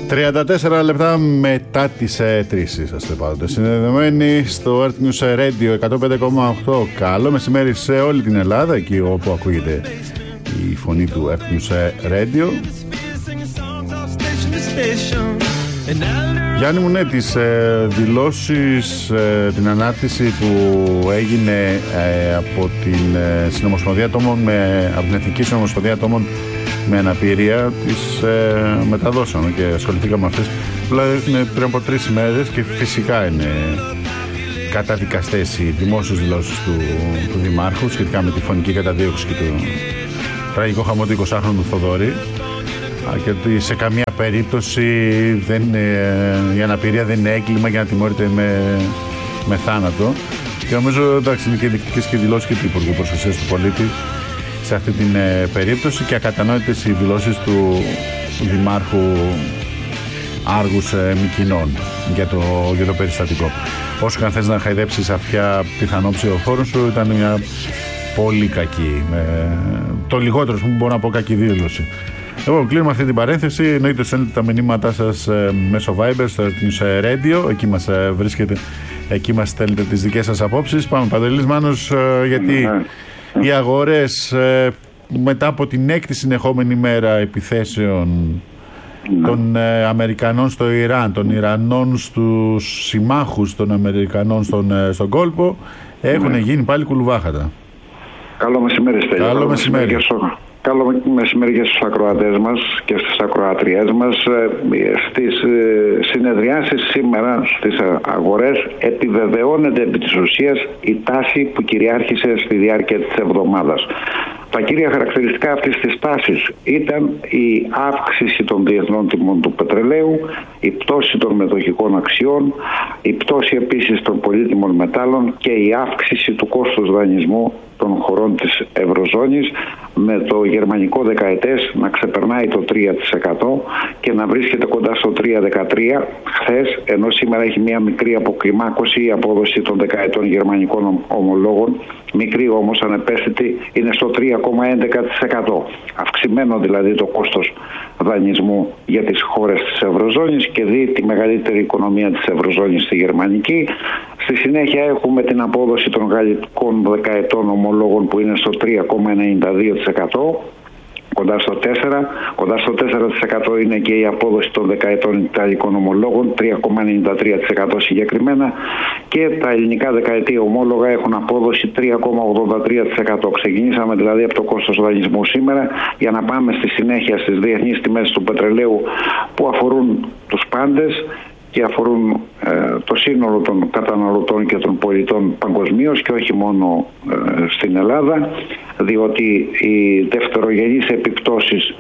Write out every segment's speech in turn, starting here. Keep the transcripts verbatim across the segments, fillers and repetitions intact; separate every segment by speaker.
Speaker 1: τριάντα τέσσερα λεπτά μετά τις τρεις είσαστε πάντοτε συνδεδεμένοι στο Earth News Radio εκατόν πέντε κόμμα οκτώ. Καλό μεσημέρι σε όλη την Ελλάδα, εκεί όπου ακούγεται η φωνή του Earth News Radio. Γιάννη μου, ναι, τις ε, δηλώσεις, ε, την ανάρτηση που έγινε ε, από την ε, Συνομοσπονδία Ατόμων με, από την Εθνική Συνομοσπονδία Ατόμων με αναπηρία, τις ε, μεταδώσαμε και ασχοληθήκαμε με αυτές. Δηλαδή είναι πριν από τρεις ημέρες και φυσικά είναι καταδικαστές οι δημόσιες δηλώσεις του, του Δημάρχου σχετικά με τη φωνική καταδίωξη και το τραγικό χαμό του εικοσάχρονου Θοδωρή, και ότι σε καμία περίπτωση δεν, ε, η αναπηρία δεν είναι έγκλημα για να τιμωρείται με, με θάνατο. Και νομίζω εντάξει, είναι και ενδεικτικές και δηλώσεις και του Υπουργού Προστασίας του Πολίτη σε αυτή την ε, περίπτωση, και ακατανόητες οι δηλώσεις του, του Δημάρχου Άργους ε, Μικοινών για το, για το περιστατικό. Όσο και αν θες να χαϊδέψεις αυτιά πιθανό ψηφοφόρο σου, ήταν μια πολύ κακή, με, το λιγότερο που μπορώ να πω, κακή δήλωση. Λοιπόν, κλείνουμε αυτή την παρένθεση. Εννοείται στέλνετε τα μηνύματά σας ε, μέσω Viber στο News Radio. Εκεί μας ε, βρίσκεται, εκεί μας στέλνετε τις δικές σας απόψεις. Πάμε, Παντελής Μάνος, ε, γιατί mm-hmm. οι αγορές ε, μετά από την έκτη συνεχόμενη μέρα επιθέσεων mm-hmm. των ε, Αμερικανών στο Ιράν, των Ιρανών στους συμμάχους των Αμερικανών στον, ε, στον κόλπο, έχουν mm-hmm. γίνει πάλι κουλουβάχατα.
Speaker 2: Καλό μεσημέρι, Στέλιο.
Speaker 1: Καλό μεσημέρι.
Speaker 2: Καλό μεσημέρι και στους ακροατές μας και στις ακροατριές μας. Στις συνεδριάσεις σήμερα στις αγορές επιβεβαιώνεται επί της ουσίας η τάση που κυριάρχησε στη διάρκεια της εβδομάδας. Τα κύρια χαρακτηριστικά αυτής της τάσης ήταν η αύξηση των διεθνών τιμών του πετρελαίου, η πτώση των μετοχικών αξιών, η πτώση επίσης των πολύτιμων μετάλλων και η αύξηση του κόστους δανεισμού των χωρών της Ευρωζώνης, με το γερμανικό δεκαετές να ξεπερνάει το τρία τοις εκατό και να βρίσκεται κοντά στο τρία κόμμα δεκατρία χθες, ενώ σήμερα έχει μια μικρή αποκλιμάκωση η απόδοση των δεκαετών γερμανικών ομολόγων, μικρή όμως ανεπαίσθητη, είναι στο τρία κόμμα έντεκα τοις εκατό. Αυξημένο δηλαδή το κόστος δανεισμού για τις χώρες της Ευρωζώνης και δει τη μεγαλύτερη οικονομία της Ευρωζώνης στη γερμανική. Στη συνέχεια έχουμε την απόδοση των γαλλικών δεκαετών ομολόγων που είναι στο τρία κόμμα ενενήντα δύο τοις εκατό, κοντά στο τέσσερα τοις εκατό. Κοντά στο τέσσερα τοις εκατό είναι και η απόδοση των δεκαετών ιταλικών ομολόγων, τρία κόμμα ενενήντα τρία τοις εκατό συγκεκριμένα, και τα ελληνικά δεκαετία ομόλογα έχουν απόδοση τρία κόμμα ογδόντα τρία τοις εκατό. Ξεκινήσαμε δηλαδή από το κόστος δανεισμού σήμερα για να πάμε στη συνέχεια στις διεθνείς τιμές του πετρελαίου που αφορούν τους πάντες και αφορούν ε, το σύνολο των καταναλωτών και των πολιτών παγκοσμίως και όχι μόνο ε, στην Ελλάδα, διότι οι δευτερογενείς επιπτώσεις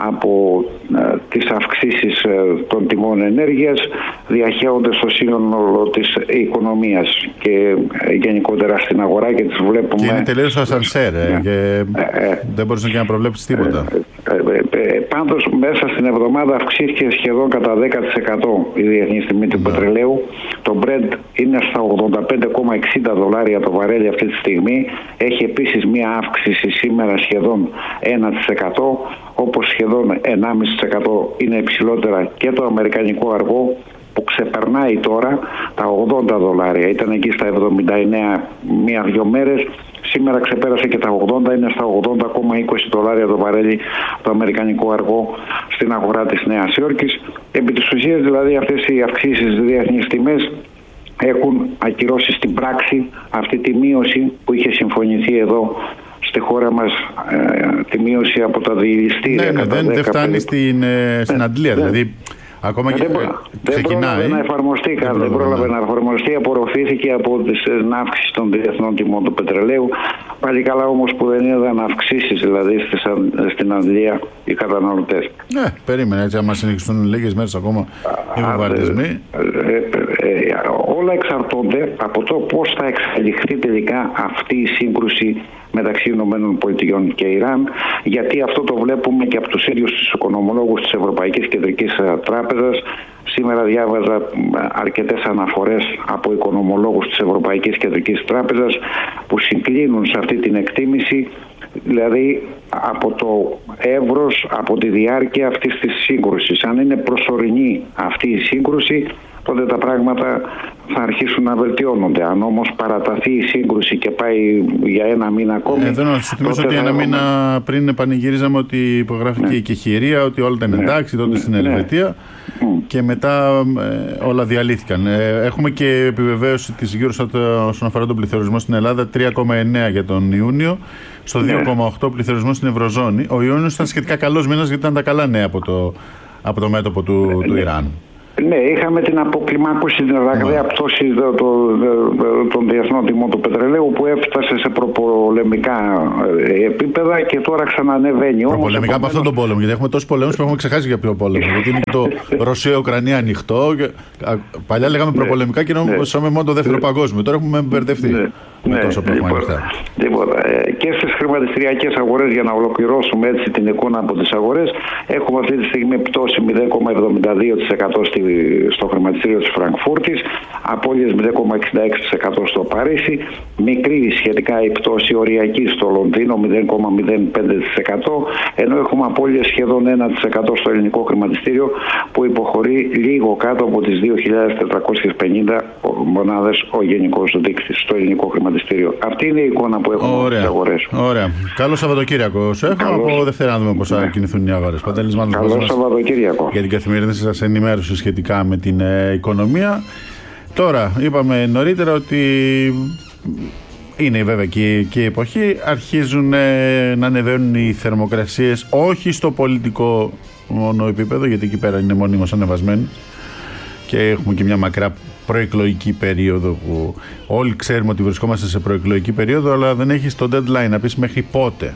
Speaker 2: από ε, τις αυξήσεις ε, των τιμών ενέργειας διαχέονται στο σύνολο της οικονομίας και ε, γενικότερα στην αγορά, και τις βλέπουμε. Και
Speaker 1: είναι τελείως ασανσέρ ε, ναι. και ε, ε, δεν μπορείς και να προβλέψεις τίποτα.
Speaker 2: Ε, ε, ε, πάντως μέσα στην εβδομάδα αυξήθηκε σχεδόν κατά δέκα τοις εκατό η διεθνής τιμή του yeah. πετρελαίου. Το Brent είναι στα ογδόντα πέντε κόμμα εξήντα δολάρια το βαρέλι αυτή τη στιγμή. Έχει επίσης μία αύξηση σήμερα σχεδόν ένα τοις εκατό, όπως σχεδόν ένα κόμμα πέντε τοις εκατό είναι υψηλότερα και το αμερικανικό αργό, που ξεπερνάει τώρα τα ογδόντα δολάρια. Ήταν εκεί στα εβδομήντα εννέα μία-δυο μέρες. Σήμερα ξεπέρασε και τα ογδόντα, είναι στα ογδόντα κόμμα είκοσι δολάρια το βαρέλι το αμερικανικό αργό στην αγορά της Νέας Υόρκης. Επί της ουσίας δηλαδή αυτές οι αυξήσεις στις διεθνείς τιμές έχουν ακυρώσει στην πράξη αυτή τη μείωση που είχε συμφωνηθεί εδώ στη χώρα μας, ε, τη μείωση από τα διηληστήρια.
Speaker 1: Ναι, ναι, δεν φτάνει στην, ε, στην Αντλία, ναι. δηλαδή. Ακόμα και
Speaker 2: δεν πρόλαβε να εφαρμοστεί κάτι, δεν πρόλαβε να εφαρμοστεί, απορροφήθηκε από την αύξηση των διεθνών τιμών του πετρελαίου. Πάλι καλά όμως που δεν είδαν αυξήσεις δηλαδή στην Αγγλία οι καταναλωτές.
Speaker 1: Ναι, περίμενε έτσι, άμα συνεχιστούν λίγες μέρες ακόμα οι βομβαρδισμοί.
Speaker 2: Όλα εξαρτώνται από το πώς θα εξελιχθεί τελικά αυτή η σύγκρουση μεταξύ ΗΠΑ και Ιράν, γιατί αυτό το βλέπουμε και από τους ίδιους τους οικονομολόγους της Ευρωπαϊκής Κεντρικής Τράπεζας. Σήμερα διάβαζα αρκετές αναφορές από οικονομολόγους της Ευρωπαϊκής Κεντρικής Τράπεζας που συγκλίνουν σε αυτή την εκτίμηση δηλαδή από το εύρος, από τη διάρκεια αυτής της σύγκρουσης. Αν είναι προσωρινή αυτή η σύγκρουση, τότε τα πράγματα θα αρχίσουν να βελτιώνονται. Αν όμως παραταθεί η σύγκρουση και πάει για ένα μήνα ακόμη...
Speaker 1: Εδώ να σου θυμίσω ότι ένα μήνα πριν πανηγυρίζαμε ότι υπογράφηκε ναι. η κεχηρία, ότι όλα ήταν εντάξει, ναι. τότε ναι. στην Ελβετία ναι. και μετά ε, όλα διαλύθηκαν. Ε, έχουμε και επιβεβαίωση της Eurostat όσον αφορά τον πληθωρισμό στην Ελλάδα, τρία κόμμα εννέα για τον Ιούνιο, στο ναι. δύο κόμμα οκτώ πληθωρισμό στην Ευρωζώνη. Ο Ιούνιος ήταν σχετικά καλός μήνας γιατί ήταν τα καλά νέα από το, από το μέτωπο του, ναι. του Ιράν.
Speaker 2: Ναι, είχαμε την αποκλιμάκωση, την ραγδαία πτώση των διεθνών τιμών του πετρελαίου που έφτασε σε προπολεμικά επίπεδα και τώρα ξανανεβαίνει.
Speaker 1: Προπολεμικά από αυτόν τον πόλεμο, γιατί έχουμε τόσους πολέμους που έχουμε ξεχάσει για ποιο πόλεμο. Γιατί είναι το Ρωσία-Ουκρανία ανοιχτό. Και... Παλιά λέγαμε προπολεμικά και νομίζαμε μόνο το δεύτερο παγκόσμιο. Τώρα έχουμε μπερδευτεί
Speaker 2: ναι.
Speaker 1: με
Speaker 2: ναι.
Speaker 1: τόσο πράγμα ανοιχτά.
Speaker 2: Τίποτα. Και στις χρηματιστηριακές αγορές, για να ολοκληρώσουμε έτσι την εικόνα από τις αγορές, έχουμε αυτή τη στιγμή πτώση μηδέν κόμμα εβδομήντα δύο τοις εκατό στο χρηματιστήριο της Φραγκφούρτης, απώλειες μηδέν κόμμα εξήντα έξι τοις εκατό στο Παρίσι, μικρή σχετικά η πτώση οριακή στο Λονδίνο μηδέν κόμμα μηδέν πέντε τοις εκατό, ενώ έχουμε απώλειες σχεδόν ένα τοις εκατό στο ελληνικό χρηματιστήριο που υποχωρεί λίγο κάτω από τις δύο χιλιάδες τετρακόσιες πενήντα μονάδες ο γενικός δείκτης στο ελληνικό χρηματιστήριο. Αυτή είναι η εικόνα που έχουμε από τις αγορές.
Speaker 1: Ωραία. Καλό Σαββατοκύριακο. Σου εύχομαι. Από Δευτέρα να δούμε πώς θα κινηθούν οι αγορές.
Speaker 2: Καλό Σαββατοκύριακο.
Speaker 1: Για την καθημερινή σας ενημέρωση σχετικά με την ε, οικονομία. Τώρα, είπαμε νωρίτερα ότι είναι βέβαια και, και η εποχή, αρχίζουν ε, να ανεβαίνουν οι θερμοκρασίες, όχι στο πολιτικό μόνο επίπεδο, γιατί εκεί πέρα είναι μόνιμος ανεβασμένοι και έχουμε και μια μακρά προεκλογική περίοδο που όλοι ξέρουμε ότι βρισκόμαστε σε προεκλογική περίοδο, αλλά δεν έχεις το deadline να πεις μέχρι πότε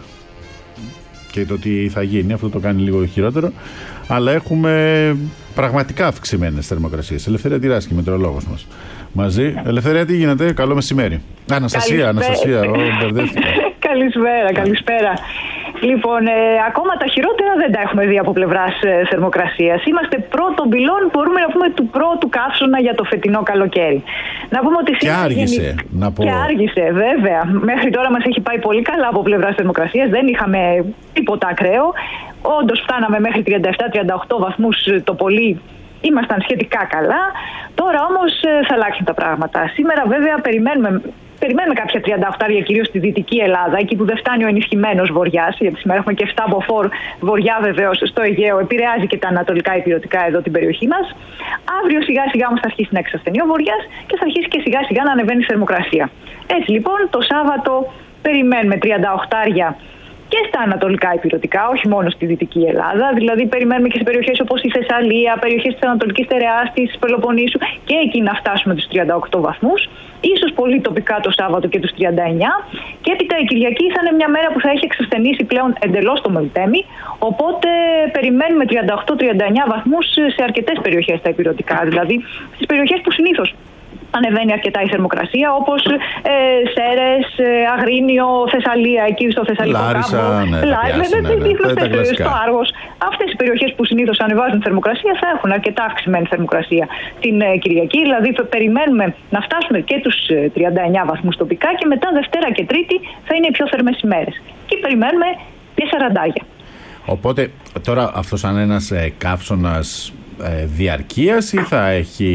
Speaker 1: και το τι θα γίνει, αυτό το κάνει λίγο χειρότερο, αλλά έχουμε πραγματικά αυξημένες θερμοκρασίες. Ελευθερία Τυράσκη, μετεωρολόγος μας. Μαζί. Ελευθερία, τι γίνεται, καλό μεσημέρι. Αναστασία, Αναστασία, ο, μπερδεύτηκα.
Speaker 3: Καλησπέρα, καλησπέρα. Λοιπόν, ε, ακόμα τα χειρότερα δεν τα έχουμε δει από πλευράς ε, θερμοκρασίας. Είμαστε πρώτον πυλών, μπορούμε να πούμε, του πρώτου καύσωνα για το φετινό καλοκαίρι. Να πούμε ότι
Speaker 1: και άργησε,
Speaker 3: γενι...
Speaker 1: να πω.
Speaker 3: Και άργησε, βέβαια. Μέχρι τώρα μας έχει πάει πολύ καλά από πλευράς θερμοκρασίας. Δεν είχαμε τίποτα ακραίο. Όντως φτάναμε μέχρι τριάντα επτά τριάντα οκτώ βαθμούς το πολύ. Ήμασταν σχετικά καλά. Τώρα όμως ε, θα αλλάξουν τα πράγματα. Σήμερα βέβαια περιμένουμε... Περιμένουμε κάποια τριάντα οκτώ κυρίως στη Δυτική Ελλάδα, εκεί που δεν φτάνει ο ενισχυμένος βοριάς, γιατί σήμερα έχουμε και επτά μποφόρ βοριά βεβαίως στο Αιγαίο, επηρεάζει και τα ανατολικά υπηρετικά εδώ την περιοχή μας. Αύριο σιγά σιγά όμως θα αρχίσει να εξασθενεί ο βοριάς και θα αρχίσει και σιγά σιγά να ανεβαίνει η θερμοκρασία. Έτσι λοιπόν το Σάββατο περιμένουμε τριάντα οκτώ και στα ανατολικά υπηρετικά, όχι μόνο στη Δυτική Ελλάδα. Δηλαδή, περιμένουμε και σε περιοχές όπως η Θεσσαλία, περιοχές της Ανατολικής Στερεάς, της Πελοποννήσου, και εκεί να φτάσουμε τους τριάντα οκτώ βαθμούς. Ίσως πολύ τοπικά το Σάββατο και τους τριάντα εννέα. Και έπειτα η Κυριακή θα είναι μια μέρα που θα έχει εξασθενήσει πλέον εντελώς το Μελτέμι. Οπότε περιμένουμε τριάντα οκτώ τριάντα εννέα βαθμούς σε αρκετές περιοχές στα υπηρετικά. Δηλαδή, στις περιοχές που συνήθως ανεβαίνει αρκετά η θερμοκρασία, όπως ε, Σέρες, ε, Αγρίνιο, Θεσσαλία, εκεί στο Θεσσαλικό
Speaker 1: Λάρισα,
Speaker 3: κάμπο,
Speaker 1: ναι,
Speaker 3: Λάρισα, ναι, ναι, ναι, στο Άργος. Αυτές οι περιοχές που συνήθως ανεβάζουν θερμοκρασία θα έχουν αρκετά αυξημένη θερμοκρασία την ε, Κυριακή. Δηλαδή περιμένουμε να φτάσουμε και τους ε, τριάντα εννέα βαθμούς τοπικά και μετά Δευτέρα και Τρίτη θα είναι οι πιο θερμές ημέρες. Και περιμένουμε και σαραντάγια.
Speaker 1: Οπότε τώρα αυτό σαν ένας ε, καύσωνας Ε, διαρκείας ή θα έχει...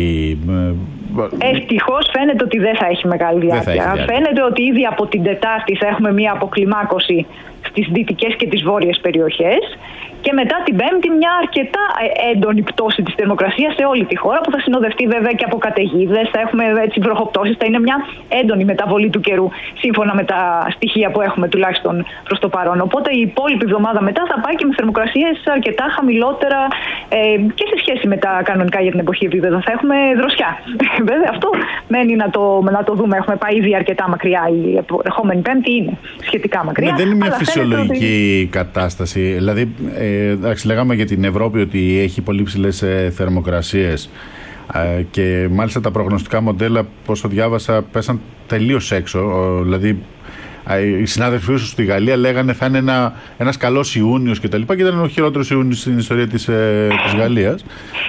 Speaker 3: Ευτυχώς φαίνεται ότι δεν θα έχει μεγάλη διάρκεια.
Speaker 1: Έχει διάρκεια.
Speaker 3: Φαίνεται ότι ήδη από την Τετάρτη θα έχουμε μια αποκλιμάκωση στις δυτικές και τις βόρειες περιοχές και μετά την Πέμπτη μια αρκετά έντονη πτώση της θερμοκρασίας σε όλη τη χώρα, που θα συνοδευτεί βέβαια και από καταιγίδες, θα έχουμε έτσι βροχοπτώσεις, θα είναι μια έντονη μεταβολή του καιρού σύμφωνα με τα στοιχεία που έχουμε τουλάχιστον προς το παρόν. Οπότε η υπόλοιπη εβδομάδα μετά θα πάει και με θερμοκρασίες αρκετά χαμηλότερα ε, και σε σχέση με τα κανονικά για την εποχή επίπεδα. Θα έχουμε δροσιά. Βέβαια αυτό μένει να το, να το δούμε. Έχουμε πάει ήδη αρκετά μακριά. Η ερχόμενη Πέμπτη είναι σχετικά μακριά.
Speaker 1: Ναι, δεν είναι μια φυσιολογική ότι... κατάσταση. Δηλαδή, ε, εντάξει, λέγαμε για την Ευρώπη ότι έχει πολύ ψηλές ε, θερμοκρασίες ε, και μάλιστα τα προγνωστικά μοντέλα, όσο διάβασα, πέσαν τελείως έξω. Ο, δηλαδή, οι συνάδελφοί σου στη Γαλλία λέγανε θα είναι ένα, ένας καλός Ιούνιος και τα λοιπά, και ήταν ο χειρότερος Ιούνιος στην ιστορία της, ε, της Γαλλίας.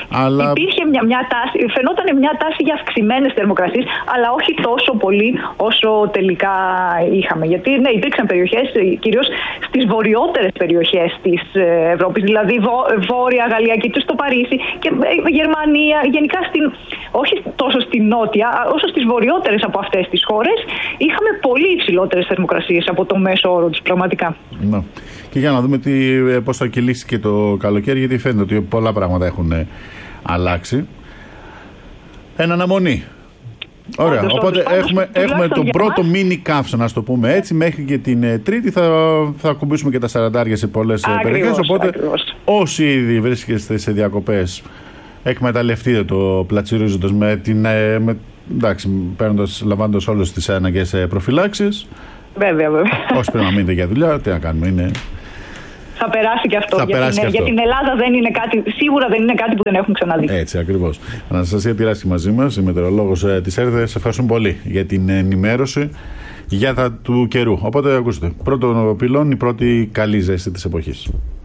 Speaker 1: Αλλά...
Speaker 3: Υπήρχε μια, μια τάση, φαινόταν μια τάση για αυξημένες θερμοκρασίες, αλλά όχι τόσο πολύ όσο τελικά είχαμε. Γιατί ναι, υπήρξαν περιοχές, κυρίως στις βορειότερες περιοχές της Ευρώπης, δηλαδή Βόρεια Γαλλία και στο Παρίσι και Γερμανία, γενικά στην, όχι τόσο στην νότια, όσο στις βορειότερες από αυτές τις χώρες, είχαμε πολύ υψηλότερες θερμοκρασίες από το μέσο όρο τους πραγματικά.
Speaker 1: Να. Και για να δούμε τι, πώς θα κυλήσει και το καλοκαίρι, γιατί φαίνεται ότι πολλά πράγματα έχουν αλλάξει. Εν αναμονή. Ωραία, όντως, οπότε όντως, έχουμε, έχουμε τον πρώτο μίνι καύσωνα, να το πούμε έτσι, μέχρι και την ε, Τρίτη θα, θα ακουμπήσουμε και τα σαραντάρια σε πολλές περιοχές, οπότε ακριβώς. Όσοι ήδη βρίσκεστε σε διακοπές, εκμεταλλευτείτε το πλατσιρίζοντας με την, ε, με, εντάξει, παίρνοντας, λαμβάνοντας όλες τις αναγκαίες προφυλάξεις.
Speaker 3: Βέβαια, βέβαια.
Speaker 1: Όσοι πρέπει να μείνετε για δουλειά, τι να κάνουμε, είναι...
Speaker 3: Θα περάσει και αυτό.
Speaker 1: Θα
Speaker 3: για,
Speaker 1: περάσει
Speaker 3: την,
Speaker 1: και αυτό.
Speaker 3: Για την Ελλάδα δεν είναι κάτι, σίγουρα δεν είναι κάτι που δεν έχουν ξαναδεί.
Speaker 1: Έτσι, ακριβώς. Αναστασία Τυράση μαζί μας, η μετεωρολόγος ε, της ΕΡΔΕ. Σε ευχαριστούμε πολύ για την ενημέρωση για τα του καιρού. Οπότε, ακούστε, πρώτο πυλόν, η πρώτη καλή ζέστη της εποχής.